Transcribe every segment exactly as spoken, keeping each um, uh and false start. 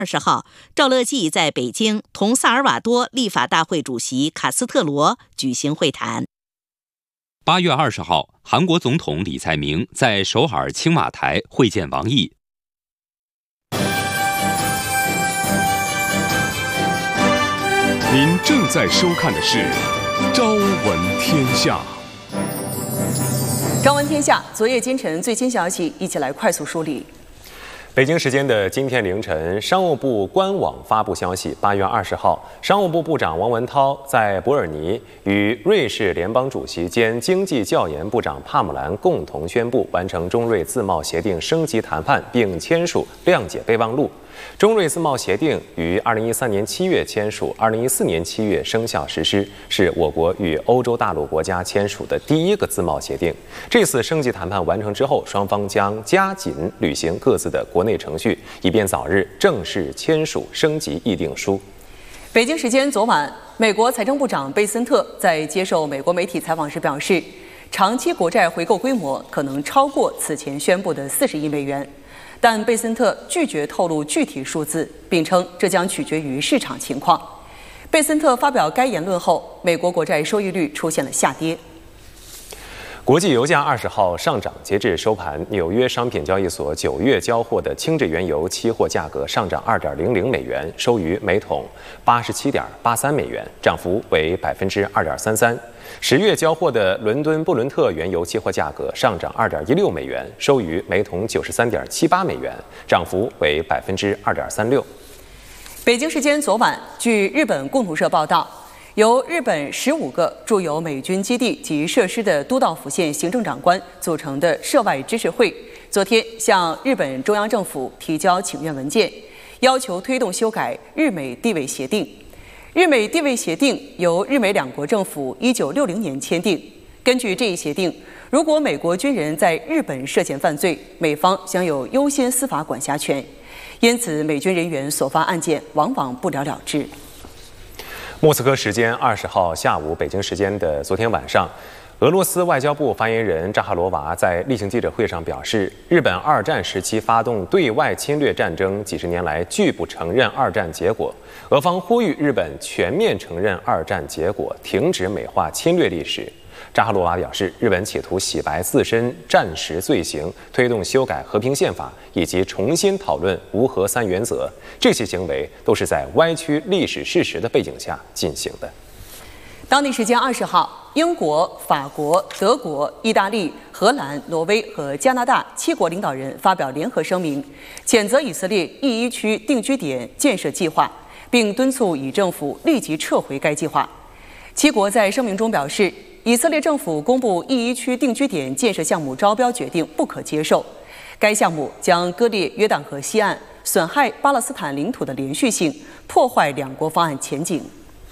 二十号，赵乐际在北京同萨尔瓦多立法大会主席卡斯特罗举行会谈。 八月二十号，韩国总统李在明在首尔青瓦台会见王毅。 您正在收看的是《朝闻天下》。 朝闻天下，昨夜今晨最新消息，一起来快速梳理。 北京时间的今天凌晨，商务部官网发布消息，八月二十号，商务部部长王文涛在伯尔尼与瑞士联邦主席兼经济教研部长帕姆兰共同宣布完成中瑞自贸协定升级谈判，并签署谅解备忘录。中瑞自贸协定于二零一三年七月签署，二零一四年七月生效实施，是我国与欧洲大陆国家签署的第一个自贸协定。这次升级谈判完成之后，双方将加紧履行各自的国内程序，以便早日正式签署升级议定书。 北京时间昨晚，美国财政部长贝森特在接受美国媒体采访时表示，长期国债回购规模可能超过此前宣布的四十亿美元。但贝森特拒绝透露具体数字，并称这将取决于市场情况。贝森特发表该言论后，美国国债收益率出现了下跌。 国际油价二十号上涨，截至收盘，纽约商品交易所九月交货的轻质原油期货价格上涨二点零零美元，收于每桶八十七点八三美元，涨幅为百分之二点三三。十月交货的伦敦布伦特原油期货价格上涨二点一六美元，收于每桶九十三点七八美元，涨幅为百分之二点三六。 北京时间昨晚，据日本共同社报道，由日本十五个驻有美军基地及设施的都道府县行政长官组成的涉外知识会，昨天向日本中央政府提交请愿文件，要求推动修改日美地位协定。日美地位协定由日美两国政府一九六零年签订。根据这一协定，如果美国军人在日本涉嫌犯罪，美方享有优先司法管辖权，因此美军人员所发案件往往不了了之。 莫斯科时间二十号下午，北京时间的昨天晚上，俄罗斯外交部发言人扎哈罗娃在例行记者会上表示，日本二战时期发动对外侵略战争，几十年来拒不承认二战结果。俄方呼吁日本全面承认二战结果，停止美化侵略历史。扎哈罗娃表示，日本企图洗白自身战时罪行，推动修改和平宪法，以及重新讨论无核三原则，这些行为都是在歪曲历史事实的背景下进行的。 当地时间二十号，英国、法国、德国、意大利、荷兰、挪威和加拿大七国领导人发表联合声明，谴责以色列第一区定居点建设计划，并敦促以政府立即撤回该计划。七国在声明中表示，以色列政府公布第一区定居点建设项目招标决定不可接受，该项目将割裂约旦河西岸，损害巴勒斯坦领土的连续性，破坏两国方案前景。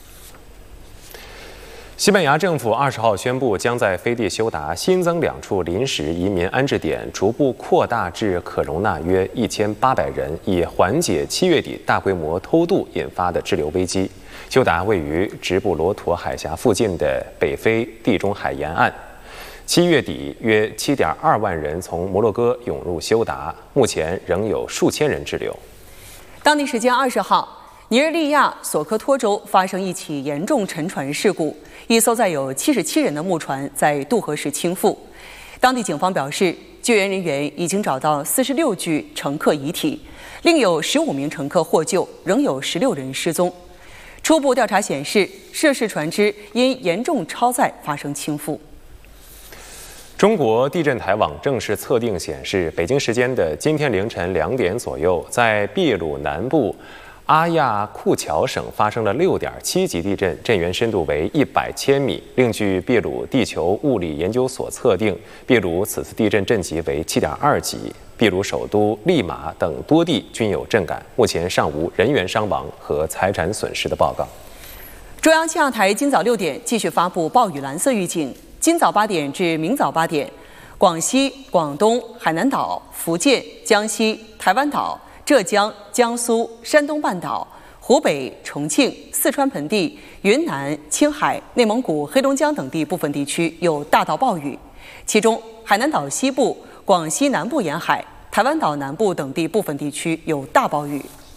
西班牙政府二十号宣布，将在飞地休达新增两处临时移民安置点，逐步扩大至可容纳约一千八百人，以缓解七月底大规模偷渡引发的滞留危机。休达位于直布罗陀海峡附近的北非地中海沿岸。七月底，约七点二万人从摩洛哥涌入休达，目前仍有数千人滞留。 当地时间二十号，尼日利亚索科托州发生一起严重沉船事故，一艘载有七十七人的木船在渡河时倾覆。当地警方表示，救援人员已经找到四十六具乘客遗体，另有十五名乘客获救，仍有十六人失踪。初步调查显示，涉事船只因严重超载发生倾覆。 中国地震台网正式测定显示，北京时间的今天凌晨两点左右，在秘鲁南部阿亚库乔省发生了六点七级地震，震源深度为一百千米。另据秘鲁地球物理研究所测定，秘鲁此次地震震级为七点二级。秘鲁首都利马等多地均有震感，目前尚无人员伤亡和财产损失的报告。 中央气象台今早六点继续发布暴雨蓝色预警，今早八点至明早八点，广西、广东、海南岛、福建、江西、台湾岛、浙江、江苏、山东半岛、湖北、重庆、四川盆地、云南、青海、内蒙古、黑龙江等地部分地区有大到暴雨，其中海南岛西部、广西南部沿海、台湾岛南部等地部分地区有大暴雨。